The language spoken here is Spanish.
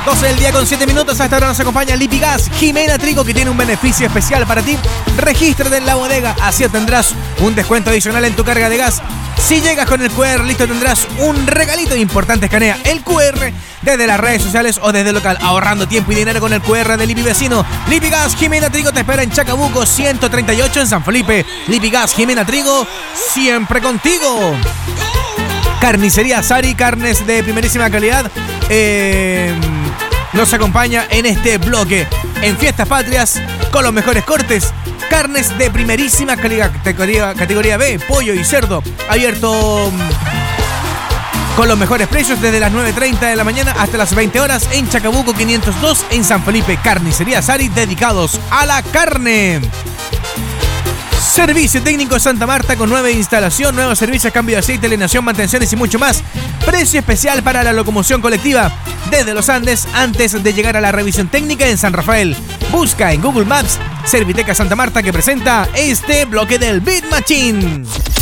12 del día con 7 minutos. Hasta ahora nos acompaña Lipigas Jimena Trigo, que tiene un beneficio especial para ti. Regístrate en la bodega, así obtendrás un descuento adicional en tu carga de gas. Si llegas con el QR listo, tendrás un regalito importante. Escanea el QR desde las redes sociales o desde el local, ahorrando tiempo y dinero con el QR de Lipi Vecino. Lipigas Jimena Trigo te espera en Chacabuco 138 en San Felipe. Lipigas Jimena Trigo, siempre contigo. Carnicería Sari, carnes de primerísima calidad, nos acompaña en este bloque. En Fiestas Patrias, con los mejores cortes, carnes de primerísima calidad, categoría B, pollo y cerdo, abierto con los mejores precios desde las 9:30 de la mañana hasta las 20 horas en Chacabuco 502 en San Felipe. Carnicería Sari, dedicados a la carne. Servicio técnico Santa Marta con nueva instalación, nuevos servicios, cambio de aceite, alineación, mantenciones y mucho más. Precio especial para la locomoción colectiva desde los Andes antes de llegar a la revisión técnica en San Rafael. Busca en Google Maps Serviteca Santa Marta, que presenta este bloque del Beat Machine.